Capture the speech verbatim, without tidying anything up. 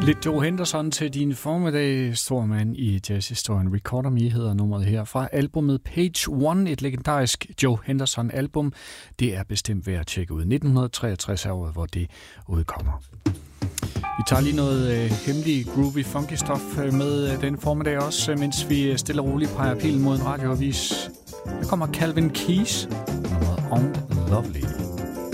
Lidt Joe Henderson til din formiddag, stor mand i jazzhistorien. Recorder Me hedder nummeret her fra albumet Page One, et legendarisk Joe Henderson-album. Det er bestemt værd at tjekke ud. nitten treogtres er året, hvor det udkommer. Vi tager lige noget øh, hemmelig, groovy, funky stof øh, med øh, den formiddag også, øh, mens vi øh, stille og roligt peger pilen mod en radioavis. Der kommer Calvin Keys, nummeret On Lovely.